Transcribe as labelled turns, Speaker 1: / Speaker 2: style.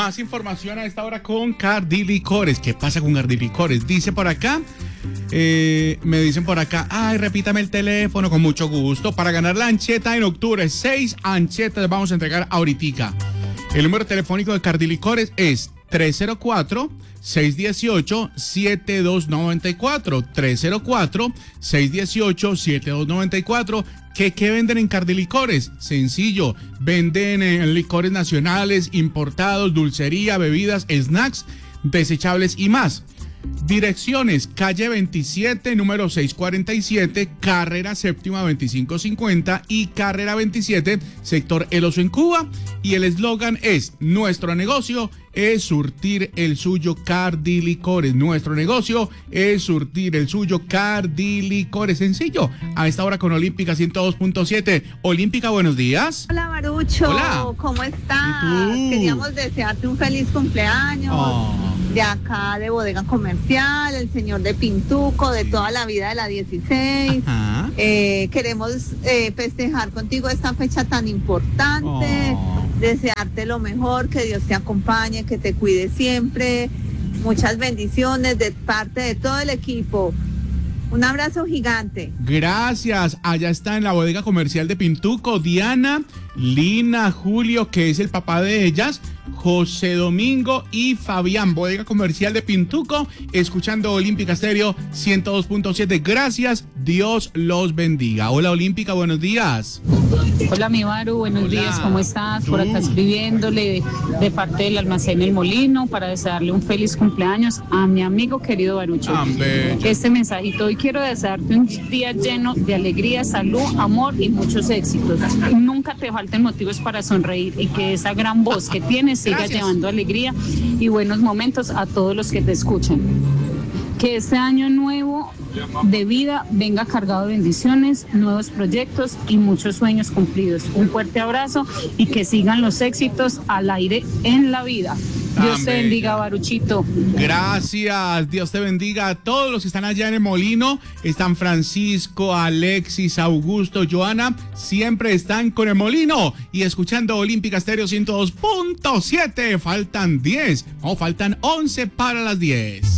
Speaker 1: Más información a esta hora con Cardi Licores. ¿Qué pasa con Cardi Licores? Dice por acá, me dicen por acá, ay, repítame el teléfono con mucho gusto. Para ganar la ancheta en octubre, 6 anchetas les vamos a entregar ahorita. El número telefónico de Cardi Licores es 304-618-7294. 304-618-7294. ¿Qué venden en Cardi Licores? Sencillo, venden licores nacionales, importados, dulcería, bebidas, snacks, desechables y más. Direcciones: calle 27, número 647, carrera séptima 2550 y carrera 27, sector El Oso en Cuba. Y el eslogan es: nuestro negocio es surtir el suyo, Cardi Licores. Nuestro negocio es surtir el suyo, Cardi Licores. Sencillo, a esta hora con Olímpica 102.7. Olímpica, buenos días.
Speaker 2: Hola, Barucho.
Speaker 1: Hola.
Speaker 2: ¿Cómo estás? Queríamos desearte un feliz cumpleaños. De acá, de Bodega Comercial, el señor de Pintuco, de toda la vida de la 16. Queremos festejar contigo esta fecha tan importante. Desearte lo mejor, que Dios te acompañe, que te cuide siempre. Muchas bendiciones de parte de todo el equipo. Un abrazo gigante.
Speaker 1: Gracias. Allá está en la Bodega Comercial de Pintuco Diana, Lina, Julio, que es el papá de ellas, José Domingo y Fabián. Bodega Comercial de Pintuco, escuchando Olímpica Estéreo 102.7. Gracias, Dios los bendiga. Hola, Olímpica, buenos días.
Speaker 3: Hola, mi Baru, buenos días, ¿cómo estás? Por acá escribiéndole de parte del almacén El Molino para desearle un feliz cumpleaños a mi amigo querido Barucho. Este mensajito: hoy quiero desearte un día lleno de alegría, salud, amor y muchos éxitos. Nunca te falten motivos para sonreír y que esa gran voz que tienes siga llevando alegría y buenos momentos a todos los que te escuchan. Que este año nuevo de vida venga cargado de bendiciones, nuevos proyectos y muchos sueños cumplidos. Un fuerte abrazo y que sigan los éxitos al aire en la vida. Dios te bendiga, Baruchito.
Speaker 1: Gracias, Dios te bendiga a todos los que están allá en el Molino. Están Francisco, Alexis, Augusto, Joana, siempre están con el Molino y escuchando Olímpica Estéreo 102.7. Faltan 10, faltan 11 para las 10.